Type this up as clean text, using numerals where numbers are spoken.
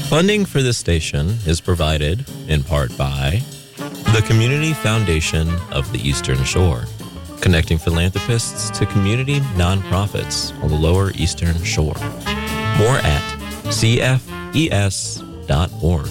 Funding for this station is provided in part by the Community Foundation of the Eastern Shore, connecting philanthropists to community nonprofits on the Lower Eastern Shore. More at cfes.org.